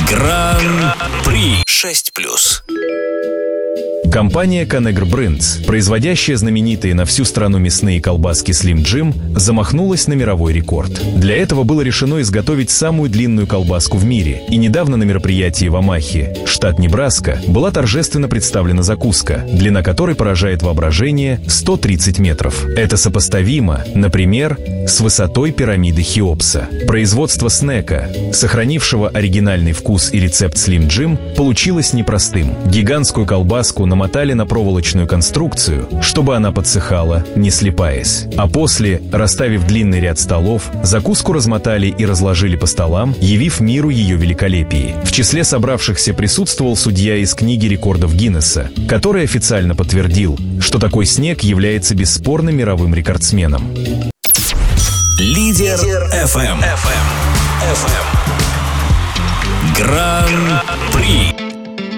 Гран-при 6+. Компания Conagra Brands, производящая знаменитые на всю страну мясные колбаски Slim Jim, замахнулась на мировой рекорд. Для этого было решено изготовить самую длинную колбаску в мире. И недавно на мероприятии в Омахе, штат Небраска, была торжественно представлена закуска, длина которой поражает воображение 130 метров. Это сопоставимо, например, с высотой пирамиды Хеопса. Производство снека, сохранившего оригинальный вкус и рецепт Slim Jim, получилось непростым. Гигантскую колбаску намотали на проволочную конструкцию, чтобы она подсыхала, не слипаясь. А после, расставив длинный ряд столов, закуску размотали и разложили по столам, явив миру ее великолепие. В числе собравшихся присутствовал судья из книги рекордов Гиннесса, который официально подтвердил, что такой снек является бесспорным мировым рекордсменом. Лидер FM. Гран-при.